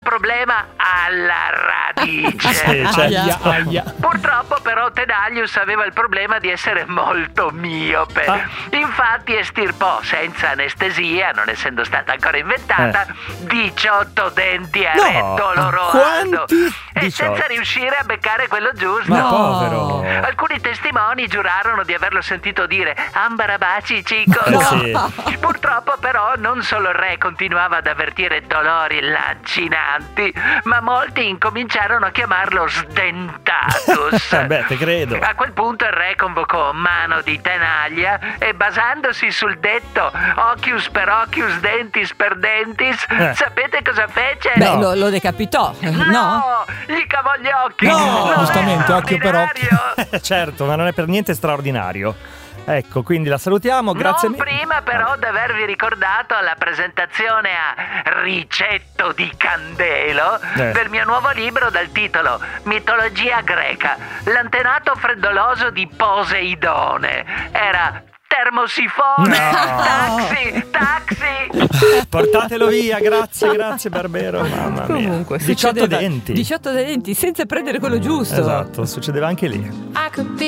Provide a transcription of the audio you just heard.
problema alla radice. Sì, certo. Purtroppo però Tenaglius aveva il problema di essere molto miope. Infatti estirpò senza anestesia, non essendo stata ancora inventata, 18 denti a retto loroso. E senza riuscire a beccare quello giusto. Ma povero. Alcuni testimoni giurarono di averlo sentito dire ambarabaci cico. Sì. Purtroppo però non solo il re continuava ad avvertire dolori lancinanti, ma molti incominciarono a chiamarlo Sdentatus. Beh, te credo. A quel punto il re convocò Mano di Tenaglia e, basandosi sul detto occhius per occhius, dentis per dentis, sapete cosa fece? Beh, lo decapitò. No, gli cavò gli occhi. No, giustamente, occhio per occhio. Certo, ma non è per niente straordinario. Ecco, quindi la salutiamo, grazie non prima però di avervi ricordato la presentazione a Ricetto di Candelo del mio nuovo libro dal titolo Mitologia greca, l'antenato freddoloso di Poseidone. Era termosifone. Taxi. Portatelo via, grazie Barbero. Mamma mia. Comunque 18 denti. 18 denti senza prendere quello giusto. Esatto, succedeva anche lì.